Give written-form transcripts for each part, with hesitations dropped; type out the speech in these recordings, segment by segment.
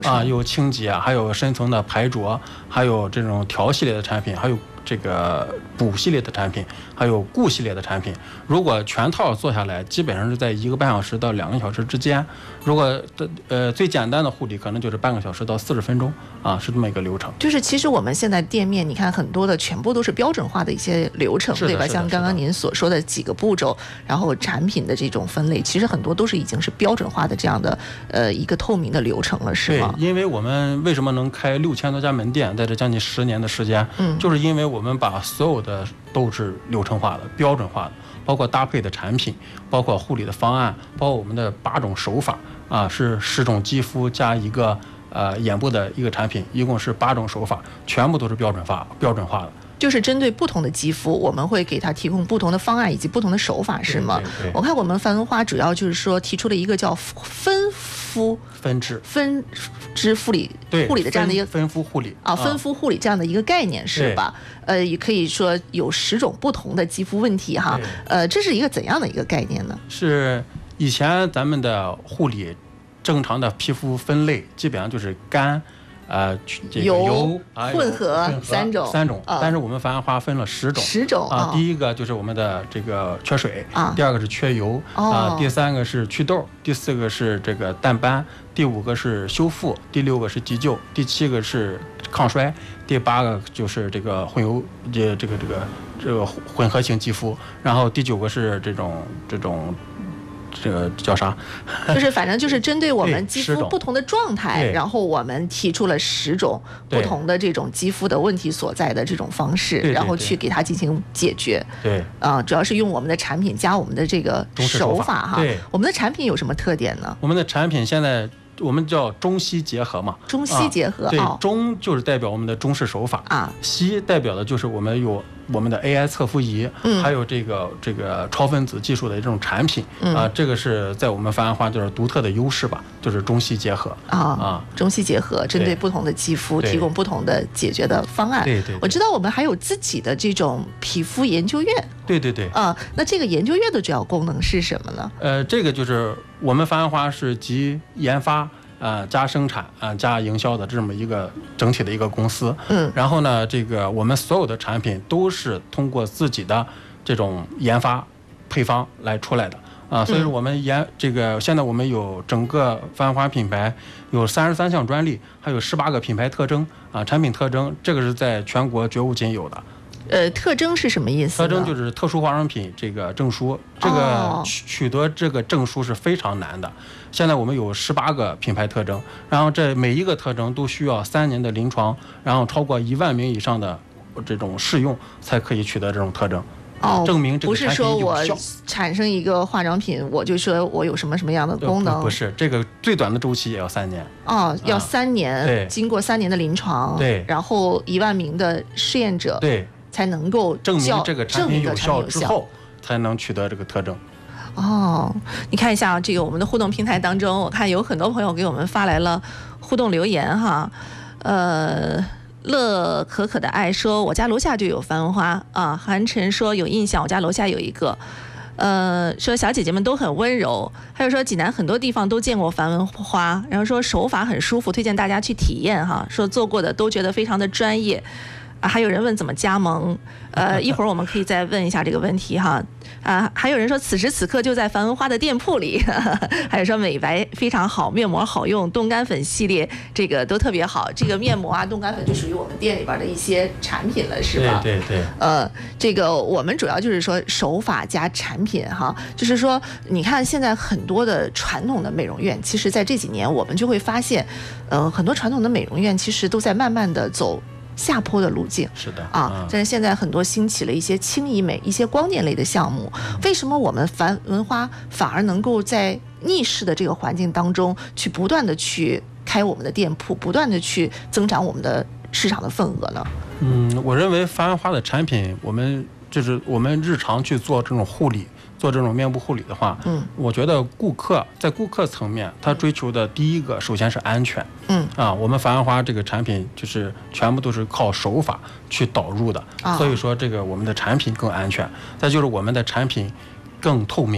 啊，有清洁，还有深层的排浊，还有这种调系列的产品，还有这个补系列的产品，还有固系列的产品。如果全套做下来，基本上是在1个半小时到2个小时之间。如果最简单的护理可能就是半个小时到40分钟啊，是这么一个流程。 就是其实我们现在店面，你看很多的全部都是标准化的一些流程，对吧？像刚刚您所说的几个步骤，然后产品的这种分类，其实很多都是已经是标准化的这样的一个透明的流程了，是吗？ 对，因为我们为什么能开6000多家门店，在这将近10年的时间，就是因为我们把所有的都是流程化的、标准化的，包括搭配的产品，包括护理的方案，包括我们的8种手法啊，是10种肌肤加一个眼部的一个产品，一共是8种手法，全部都是标准化的。 就是针对不同的肌肤，我们会给它提供不同的方案以及不同的手法，是吗？ 对。 我看我们樊文花主要就是说提出了一个叫分支护理的这样的一个分肤护理啊，分肤护理这样的一个概念，是吧？也可以说有10种不同的肌肤问题哈。这是一个怎样的一个概念呢？ 是以前咱们的护理正常的皮肤分类基本上就是干。 油混合三种， 但是我们樊花分了10种啊。第一个就是我们的这个缺水，第2个是缺油啊，第3个是祛痘，第4个是这个淡斑，第5个是修复，第6个是急救，第7个是抗衰，第8个就是这个这个混合型肌肤，然后第9个是这个叫啥？ 就是反正就是针对我们肌肤不同的状态，然后我们提出了10种不同的这种肌肤的问题所在的这种方式，然后去给它进行解决。 对， 主要是用我们的产品加我们的这个手法哈。 对， 我们的产品有什么特点呢？ 我们的产品现在我们叫中西结合嘛。 中西结合， 对，中就是代表我们的中式手法啊， 西代表的就是我们有我们的 AI 测肤仪，还有这个超分子技术的这种产品啊，这个是在我们樊花就是独特的优势吧，就是中西结合啊， 中西结合，针对不同的肌肤提供不同的解决的方案。 对， 我知道我们还有自己的这种皮肤研究院。 对那这个研究院的主要功能是什么呢？ 这个就是我们樊花是集研发加生产加营销的这么一个整体的一个公司。然后呢，这个我们所有的产品都是通过自己的这种研发配方来出来的啊，所以说我们现在我们有整个樊花品牌有33项专利，还有18个品牌特征啊，产品特征，这个是在全国绝无仅有的。 特征是什么意思呢？ 特征就是特殊化妆品这个证书，这个取得这个证书是非常难的。现在我们有18个品牌特征，然后这每一个特征都需要3年的临床，然后超过1万名以上的这种试用才可以取得这种特征。证明这个产品有效。 不是说我产生一个化妆品，我就说我有什么样的功能？ 不是，这个最短的周期也要3年。 要3年， 对， 经过3年的临床， 对， 然后1万名的试验者， 对， 才能够证明这个产品有效之后，才能取得这个特征。 你看一下这个我们的互动平台当中，我看有很多朋友给我们发来了互动留言哈。乐可可的爱说，我家楼下就有樊文花啊。韩晨说有印象，我家楼下有一个。说小姐姐们都很温柔，还有说济南很多地方都见过樊文花，然后说手法很舒服，推荐大家去体验哈。说做过的都觉得非常的专业。还有人问怎么加盟，一会儿我们可以再问一下这个问题哈。还有人说此时此刻就在樊文花的店铺里，还有说美白非常好，面膜好用，冻干粉系列这个都特别好。这个面膜冻干粉就属于我们店里边的一些产品了，是吧？ 对。 这个我们主要就是说手法加产品哈，就是说你看现在很多的传统的美容院，其实在这几年我们就会发现，很多传统的美容院其实都在慢慢的走下坡的路径。 是的但是现在很多兴起了一些轻医美、一些光电类的项目。为什么我们樊文花反而能够在逆势的这个环境当中去不断的去开我们的店铺，不断的去增长我们的市场的份额呢？ 我认为樊文花的产品，我们日常去做这种护理，做这种面部护理的话，我觉得在顾客层面，他追求的第一个首先是安全。我们樊文花这个产品就是全部都是靠手法去导入的，所以说这个我们的产品更安全。再就是我们的产品更透明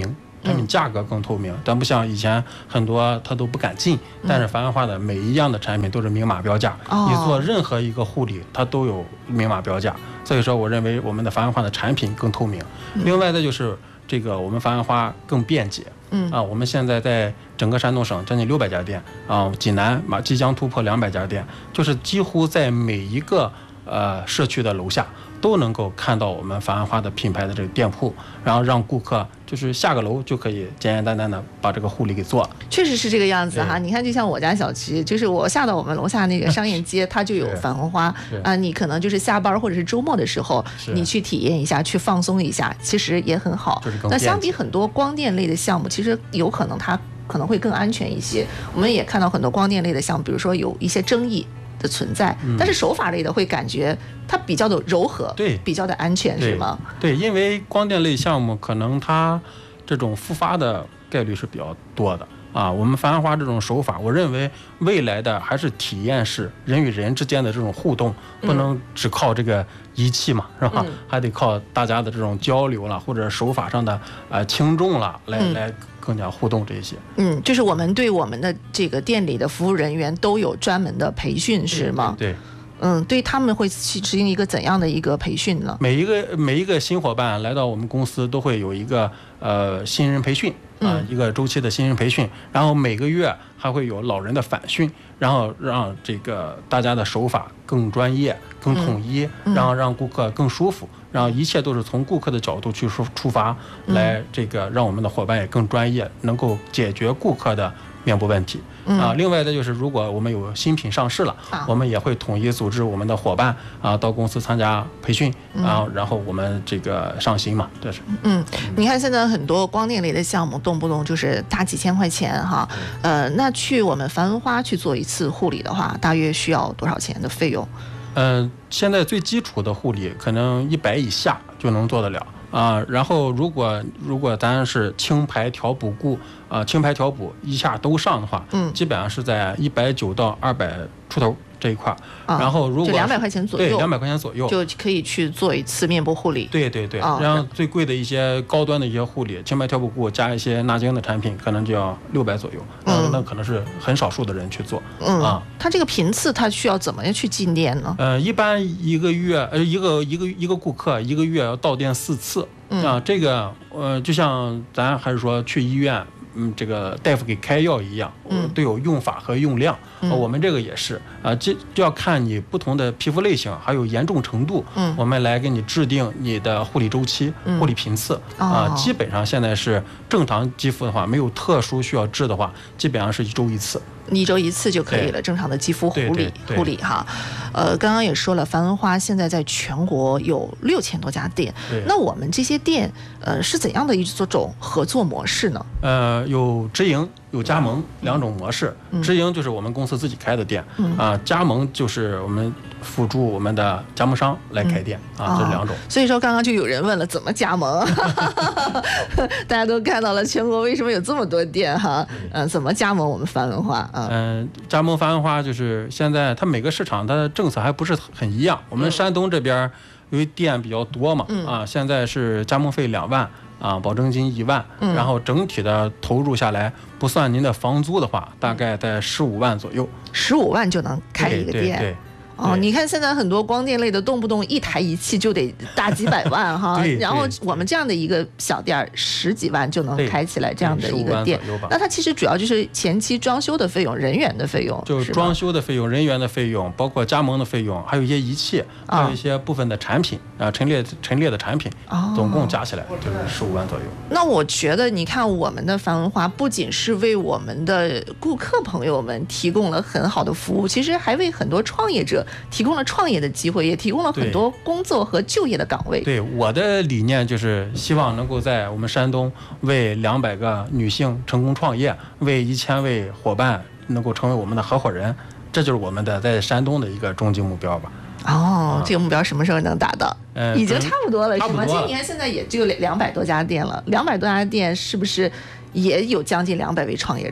产品价格更透明。咱不像以前很多他都不敢进，但是繁文化的每一样的产品都是明码标价，你做任何一个护理它都有明码标价。所以说我认为我们的繁文化的产品更透明。另外的就是这个我们繁文化更便捷。我们现在在整个山东省将近600家店啊，济南即将突破200家店，就是几乎在每一个社区的楼下都能够看到我们繁文化的品牌的这个店铺，然后让顾客就是下个楼就可以简简单单的把这个护理给做了。 确实是这个样子哈，你看就像我家小区，就是我下到我们楼下那个商业街，它就有繁文花啊，你可能就是下班或者是周末的时候，你去体验一下，去放松一下，其实也很好。那相比很多光电类的项目，其实有可能它可能会更安全一些。我们也看到很多光电类的项目，比如说有一些争议的存在，但是手法类的会感觉它比较的柔和， 对， 比较的安全，是吗？ 对，因为光电类项目可能它这种复发的概率是比较多的啊。我们繁文化这种手法，我认为未来的还是体验式人与人之间的这种互动，不能只靠这个仪器嘛，是吧？还得靠大家的这种交流了，或者手法上的轻重了，来更加互动这些。 就是我们对我们的这个店里的服务人员都有专门的培训，是吗？ 对。 对他们会去执行一个怎样的一个培训呢？ 每一个新伙伴来到我们公司都会有一个新人培训一个周期的新人培训，然后每个月还会有老人的返训，然后让这个大家的手法更专业、更统一，然后让顾客更舒服，然后一切都是从顾客的角度去出发，来这个让我们的伙伴也更专业，能够解决顾客的面部问题。另外的就是如果我们有新品上市了，我们也会统一组织我们的伙伴到公司参加培训，然后我们这个上新嘛，这是。 你看现在很多光电类的项目动不动就是大几千块钱哈，那去我们繁文花去做一次护理的话，大约需要多少钱的费用？ 现在最基础的护理可能100以下就能做得了。然后如果咱是轻排调补固轻排调补一下都上的话，基本上是在190到200出头这一块。然后如果就200块钱左右， 对，200块钱左右就可以去做一次面部护理。 对，然后最贵的一些高端的一些护理，轻排调补固加一些纳精的产品，可能就要600左右。那可能是很少数的人去做。 它这个频次它需要怎么样去进店呢？ 一般一个月一个顾客一个月要到店4次。这个就像咱还是说去医院，这个大夫给开药一样，都有用法和用量。我们这个也是就要看你不同的皮肤类型还有严重程度，我们来给你制定你的护理周期、护理频次。基本上现在是正常肌肤的话，没有特殊需要治的话，基本上是1周1次。 1周1次就可以了，正常的肌肤护理哈。刚刚也说了，繁文花现在在全国有6000多家店，那我们这些店是怎样的一种合作模式呢？ 有直营有加盟2种模式。直营就是我们公司自己开的店，加盟就是我们辅助我们的加盟商来开店这2种。 所以说刚刚就有人问了，怎么加盟？大家都看到了全国为什么有这么多店哈？怎么加盟我们繁文花？ 加盟繁文花就是现在它每个市场它的政策还不是很一样。我们山东这边由于店比较多嘛，现在是加盟费2万保证金1万，然后整体的投入下来，不算您的房租的话，大概在15万左右。 15万就能开一个店？ 对。 你看现在很多光电类的，动不动一台仪器就得大几百万哈，然后我们这样的一个小店10几万就能开起来这样的一个店，那它其实主要就是前期装修的费用、人员的费用， 就是装修的费用、人员的费用，包括加盟的费用，还有一些仪器，还有一些部分的产品陈列的产品，总共加起来就是15万左右。 那我觉得你看我们的繁文花不仅是为我们的顾客朋友们提供了很好的服务，其实还为很多创业者提供了创业的机会，也提供了很多工作和就业的岗位。 对，我的理念就是希望能够在我们山东为200个女性成功创业，为1000位伙伴能够成为我们的合伙人，这就是我们的在山东的一个终极目标吧。 这个目标什么时候能达到？已经差不多了，是吗？今年现在也就200多家店了，200多家店是不是也有将近200位创业者了？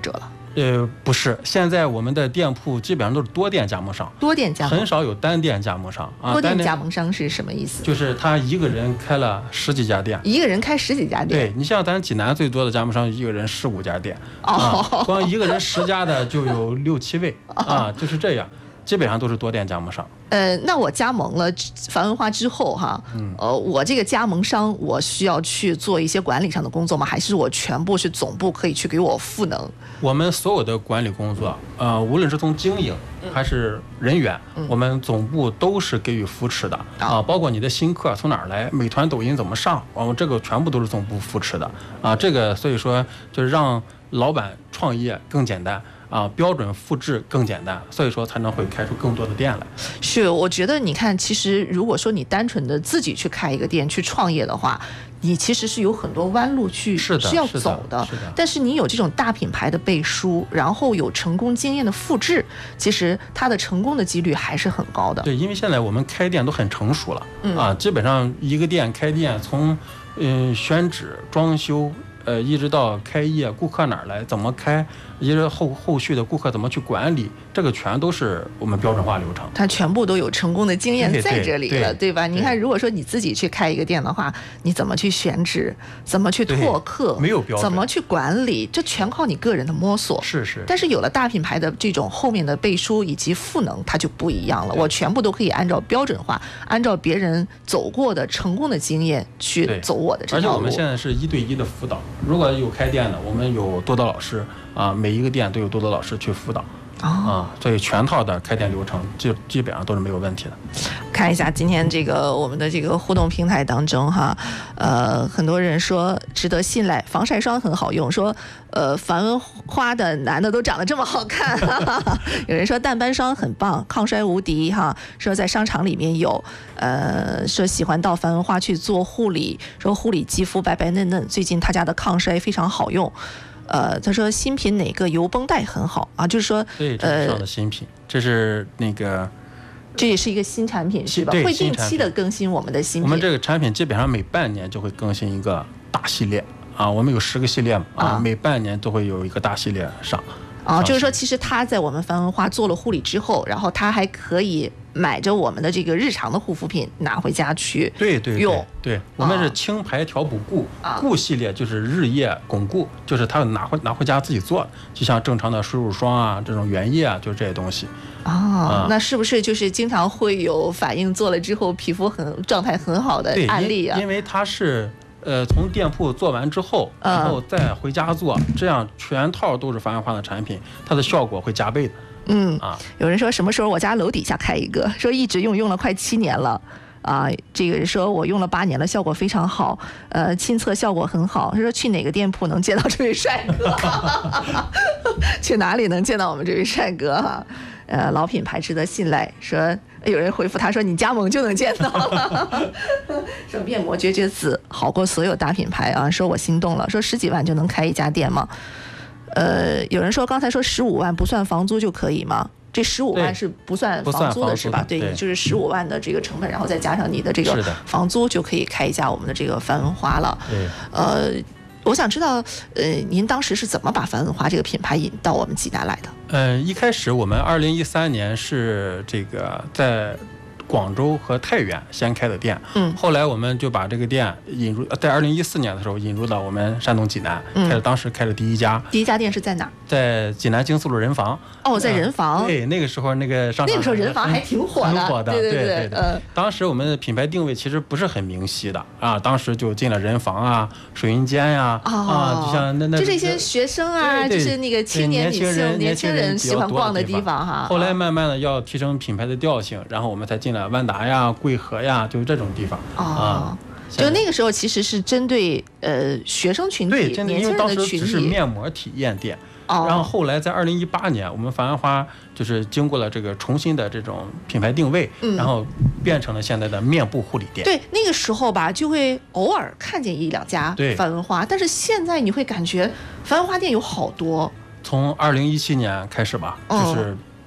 不是，现在我们的店铺基本上都是多店加盟商， 多店加盟很少有单店加盟商啊。 多店加盟商是什么意思？ 就是他一个人开了10几家店， 一个人开10几家店。 对，你像咱济南最多的加盟商，一个人4、5家店，光一个人10家的就有6、7位啊，就是这样。基本上都是多店加盟商。 那我加盟了樊文化之后哈，我这个加盟商我需要去做一些管理上的工作吗？还是我全部是总部可以去给我赋能？ 我们所有的管理工作，无论是从经营还是人员，我们总部都是给予扶持的啊。包括你的新客从哪儿来，美团、抖音怎么上，这个全部都是总部扶持的啊。这个所以说就是让老板创业更简单。标准复制更简单，所以说才能会开出更多的店来。 是，我觉得你看，其实如果说你单纯的自己去开一个店去创业的话，你其实是有很多弯路去是要走的。但是你有这种大品牌的背书，然后有成功经验的复制，其实它的成功的几率还是很高的。 对，因为现在我们开店都很成熟了，基本上一个店开店从选址、装修。一直到开业，顾客哪儿来，怎么开，一直后续的顾客怎么去管理，这个全都是我们标准化流程。 它全部都有成功的经验在这里了，对吧？你看，如果说你自己去开一个店的话，你怎么去选址，怎么去拓客， 没有标准， 怎么去管理，这全靠你个人的摸索。 是。 但是有了大品牌的这种后面的背书以及赋能，它就不一样了。我全部都可以按照标准化，按照别人走过的成功的经验去走我的这条路。 而且我们现在是1对1的辅导。如果有开店的，我们有多导老师啊，每一个店都有多导老师去辅导所以全套的开店流程就基本上都是没有问题的。 看一下今天这个我们的这个互动平台当中哈，很多人说值得信赖，防晒霜很好用，说樊文花的男的都长得这么好看，有人说淡斑霜很棒，抗衰无敌哈，说在商场里面有，说喜欢到樊文花去做护理，说护理肌肤白白嫩嫩，最近他家的抗衰非常好用。他说新品哪个油绷带很好啊？就是说， 对，这是上的新品，这是那个， 这也是一个新产品是吧？会定期的更新我们的新品。 我们这个产品基本上每半年就会更新一个大系列我们有10个系列嘛每半年都会有一个大系列上。 就是说，其实他在我们樊文花做了护理之后，然后他还可以买着我们的这个日常的护肤品拿回家去用。 对，我们是轻排调补固，固系列就是日夜巩固，就是他拿回家自己做，就像正常的水乳霜这种原液就是这些东西。 那是不是就是经常会有反应，做了之后皮肤状态很好的案例啊？ 因为它是。从店铺做完之后，然后再回家做，这样全套都是樊文花的产品，它的效果会加倍的。 有人说什么时候我家楼底下开一个，说一直用了快7年了。这个人说我用了8年了，效果非常好，亲测效果很好。他说去哪个店铺能见到这位帅哥？去哪里能见到我们这位帅哥哈？老品牌值得信赖。说有人回复他说你加盟就能见到了。说面膜绝子好过所有大品牌啊。说我心动了。说10几万就能开一家店吗？有人说刚才说15万不算房租就可以吗？这15万是不算房租的是吧？对，就是15万的这个成本，然后再加上你的这个房租，就可以开一家我们的这个樊文花了。我想知道，您当时是怎么把樊文花这个品牌引到我们济南来的？ 一开始我们2013年是这个在广州和太原先开的店，后来我们就把这个店引入，在2014年的时候引入到我们山东济南，当时开了第一家。 第一家店是在哪？ 在济南京四路人房。 在人房。 对，那个时候那个商场， 那个时候人房还挺火的。对。 当时我们的品牌定位其实不是很明晰的当时就进了人房水云间就像那就是一些学生就是那个青年女性、年轻人喜欢逛的地方哈。 后来慢慢的要提升品牌的调性，然后我们才进了万达贵和就是这种地方就那个时候其实是针对学生群体、年轻人的群体。 因为当时只是面膜体验店。然后后来在2018年，我们樊文花就是经过了这个重新的这种品牌定位，然后变成了现在的面部护理店。 对，那个时候吧，就会偶尔看见1、2家樊文花，但是现在你会感觉樊文花店有好多。 从2017年开始吧，就是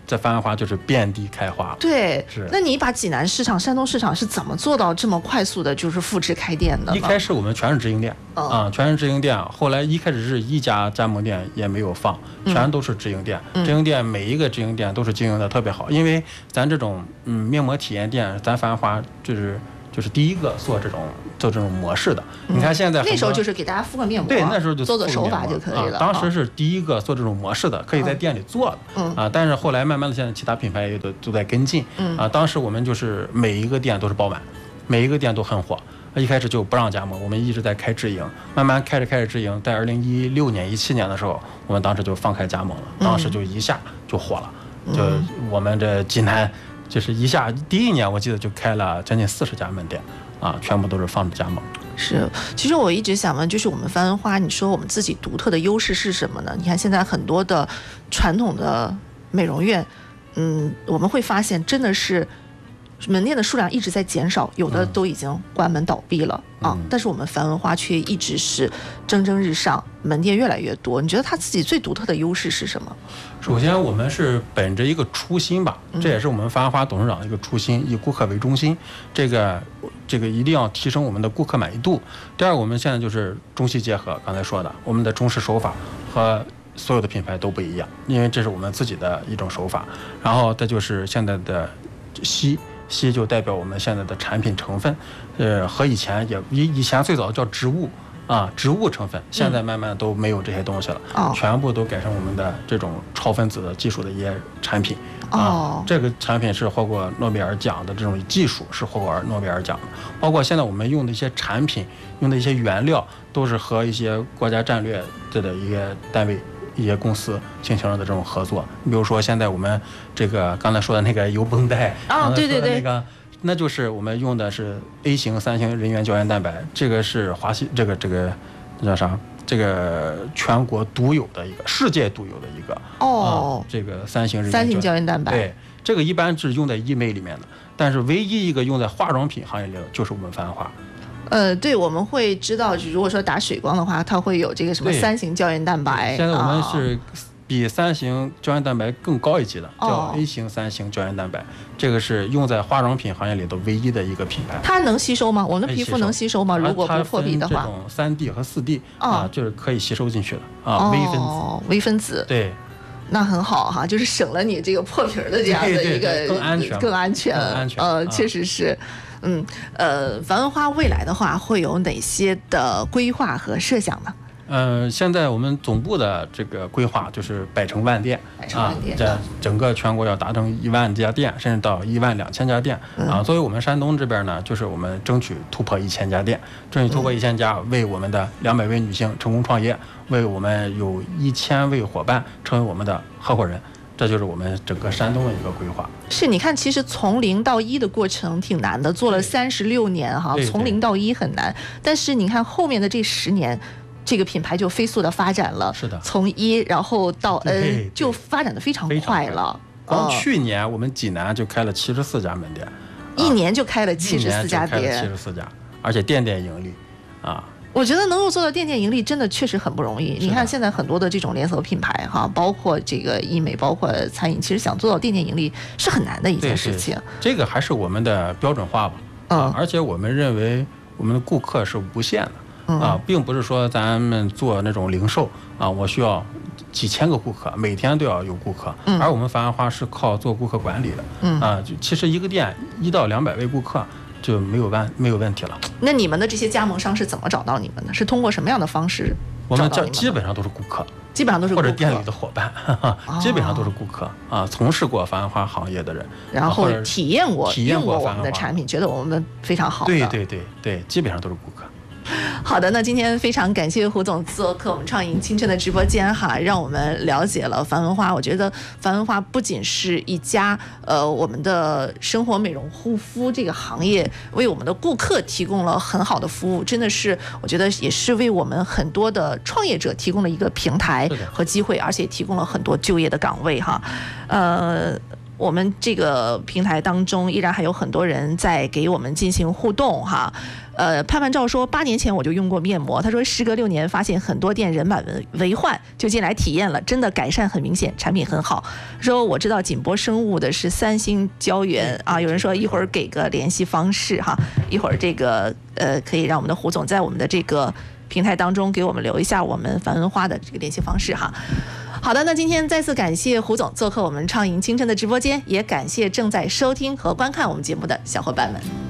在繁花就是遍地开花。 对， 是。 那你把济南市场、山东市场是怎么做到这么快速的，就是复制开店的？ 一开始我们全是直营店，全是直营店。后来一开始是一家加盟店也没有放，全都是直营店。直营店每一个直营店都是经营的特别好，因为咱这种面膜体验店，咱繁花就是第一个做这种模式的。你看现在那时候就是给大家敷个面膜， 对，那时候就做手法就可以了。 当时是第一个做这种模式的，可以在店里做的。但是后来慢慢的，现在其他品牌也都在跟进。当时我们就是每一个店都是爆满，每一个店都很火。一开始就不让加盟，我们一直在开直营，慢慢开着直营，在2016年、17年的时候，我们当时就放开加盟了，当时就一下就火了，就我们这济南。就是一下第一年我记得就开了将近40家门店全部都是放着加盟。 是，其实我一直想问，就是我们繁花，你说我们自己独特的优势是什么呢？你看现在很多的传统的美容院，我们会发现真的是门店的数量一直在减少，有的都已经关门倒闭了但是我们繁文花却一直是蒸蒸日上，门店越来越多。你觉得它自己最独特的优势是什么？ 首先我们是本着一个初心吧，这也是我们繁花董事长的一个初心，以顾客为中心，这个一定要提升我们的顾客满意度。第二，我们现在就是中西结合，刚才说的我们的中式手法和所有的品牌都不一样，因为这是我们自己的一种手法。然后再就是现在的硒就代表我们现在的产品成分，和以前以前最早叫植物成分，现在慢慢都没有这些东西了，全部都改成我们的这种超分子的技术的一些产品。这个产品是获过诺贝尔奖的，这种技术是获过诺贝尔奖的。包括现在我们用的一些产品，用的一些原料，都是和一些国家战略的一个单位。一些公司进行了的这种合作，你比如说现在我们这个刚才说的那个油绷带对， 那就是我们用的是 A 型、3型人员胶原蛋白，这个是华西这个叫啥？这个全国独有的一个，世界独有的一个这个3型胶原蛋白。 对，这个一般是用在医美里面的，但是唯一一个用在化妆品行业里的就是我们繁花。 对，我们会知道，如果说打水光的话，它会有这个什么3型胶原蛋白。 现在我们是比3型胶原蛋白更高一级的，叫 A 型3型胶原蛋白，这个是用在化妆品行业里的唯一的一个品牌。 它能吸收吗？我们的皮肤能吸收吗？如果不破皮的话， 这种3D 和4D 就是可以吸收进去的微分子。 对。 那很好哈，就是省了你这个破皮的这样的一个更安全。确实是。繁文花未来的话会有哪些的规划和设想呢？ 现在我们总部的这个规划就是百城万店这整个全国要达成1万家店，甚至到12000家店作为我们山东这边呢，就是我们争取突破1000家店，争取突破1000家，为我们的200位女性成功创业，为我们有1000位伙伴成为我们的合伙人。这就是我们整个山东的一个规划。 是，你看，其实从0到1的过程挺难的，做了36年哈，从0到1很难。但是你看后面的这10年，这个品牌就飞速的发展了。 是的， 从1然后到 N， 就发展的非常快了。 光去年我们济南就开了74家门店 ，1年就开了74家店 ，74家，而且店盈利我觉得能够做到店盈利，真的确实很不容易。你看现在很多的这种连锁品牌哈，包括这个医美，包括餐饮，其实想做到店盈利是很难的一件事情。 这个还是我们的标准化吧。而且我们认为我们的顾客是无限的并不是说咱们做那种零售我需要几千个顾客，每天都要有顾客。而我们繁花是靠做顾客管理的就其实一个店1到200位顾客。就没有问题了。 那你们的这些加盟商是怎么找到你们的？是通过什么样的方式我们基本上都是顾客，或者店里的伙伴，基本上都是顾客从事过繁花行业的人， 然后体验过我们的产品，觉得我们非常好的。 对，基本上都是顾客。 好的，那今天非常感谢胡总做客我们创盈青春的直播间哈，让我们了解了繁文花。我觉得繁文花不仅是一家我们的生活美容护肤这个行业为我们的顾客提供了很好的服务，真的是我觉得也是为我们很多的创业者提供了一个平台和机会，而且提供了很多就业的岗位哈。我们这个平台当中依然还有很多人在给我们进行互动哈。 潘潘照说8年前我就用过面膜，他说时隔6年发现很多店人满为患，就进来体验了，真的改善很明显，产品很好。说我知道锦博生物的是3星胶原啊，有人说一会儿给个联系方式哈，一会儿这个可以让我们的胡总在我们的这个平台当中给我们留一下我们樊文花的这个联系方式哈。好的，那今天再次感谢胡总做客我们畅饮清晨的直播间，也感谢正在收听和观看我们节目的小伙伴们。